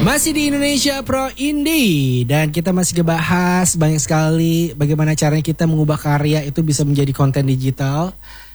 Masih di Indonesia Pro Indie dan kita masih ngebahas banyak sekali bagaimana caranya kita mengubah karya itu bisa menjadi konten digital.